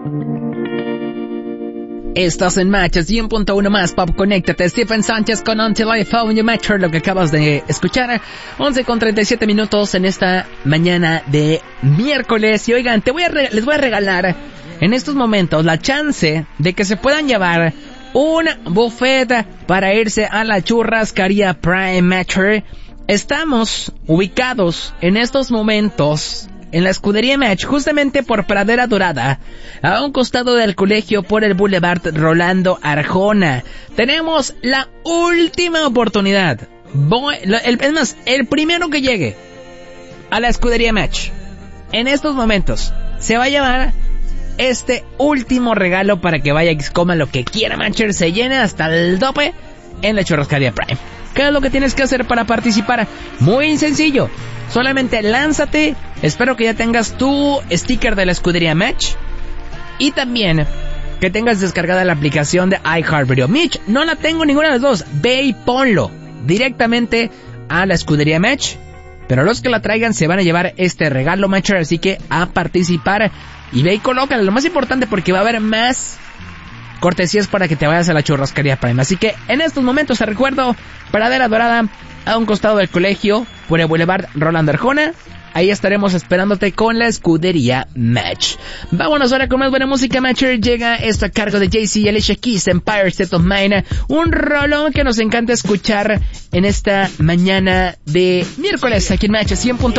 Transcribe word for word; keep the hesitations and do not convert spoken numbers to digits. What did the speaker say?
Estás en Matches y un punto uno más, Pop, conéctate. Stephen Sánchez con Until I Found You, Matcher, lo que acabas de escuchar. once con treinta y siete minutos en esta mañana de miércoles. Y oigan, te voy a re- les voy a regalar en estos momentos la chance de que se puedan llevar un buffet para irse a la churrascaría Prime, Matcher. Estamos ubicados en estos momentos en la escudería Match, justamente por Pradera Dorada, a un costado del colegio por el Boulevard Rolando Arjona. Tenemos la última oportunidad. Voy, el, es más, el primero que llegue a la escudería Match en estos momentos se va a llevar este último regalo para que vaya y coma lo que quiera, Matcher. Se llene hasta el tope en la churrascaría Prime. ¿Qué es lo que tienes que hacer para participar? Muy sencillo. Solamente lánzate. Espero que ya tengas tu sticker de la escudería Match. Y también que tengas descargada la aplicación de iHeartRadio. Mitch, no la tengo ninguna de las dos. Ve y ponlo directamente a la escudería Match. Pero los que la traigan se van a llevar este regalo, Matcher. Así que a participar. Y ve y colócala. Lo más importante, porque va a haber más cortesías para que te vayas a la churrascaría Prime. Así que en estos momentos te recuerdo, Pradera Dorada, a un costado del colegio, por el Boulevard Rolando Arjona. Ahí estaremos esperándote con la escudería Match. Vámonos ahora con más buena música, Matcher. Llega esto a cargo de Jay-Z y Alicia Keys, Empire State of Mind. Un rolón que nos encanta escuchar en esta mañana de miércoles aquí en Match cien punto